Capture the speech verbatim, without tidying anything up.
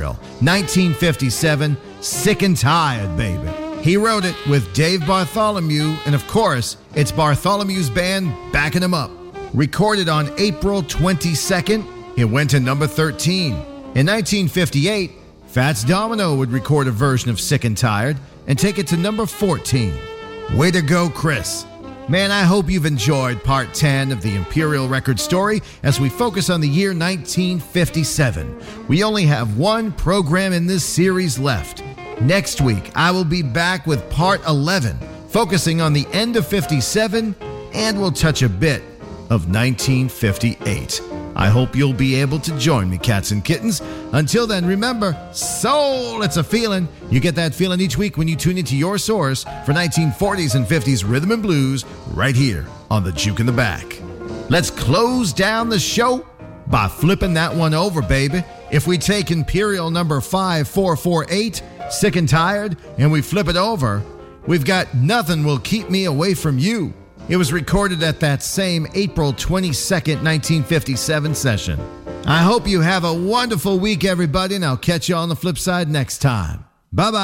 Imperial, nineteen fifty-seven, Sick and Tired, baby. He wrote it with Dave Bartholomew, and of course, it's Bartholomew's band backing him up. Recorded on April twenty-second, it went to number thirteen. In nineteen fifty-eight, Fats Domino would record a version of Sick and Tired and take it to number fourteen. Way to go, Chris. Man, I hope you've enjoyed part ten of the Imperial record story as we focus on the year nineteen fifty-seven. We only have one program in this series left. Next week, I will be back with part eleven, focusing on the end of fifty-seven, and we'll touch a bit of nineteen fifty-eight. I hope you'll be able to join me, cats and kittens. Until then, remember, soul, it's a feeling. You get that feeling each week when you tune into your source for nineteen forties and fifties rhythm and blues right here on the Juke in the Back. Let's close down the show by flipping that one over, baby. If we take Imperial number five four four eight, Sick and Tired, and we flip it over, we've got Nothing Will Keep Me Away From You. It was recorded at that same April twenty-second, nineteen fifty-seven session. I hope you have a wonderful week, everybody, and I'll catch you on the flip side next time. Bye-bye.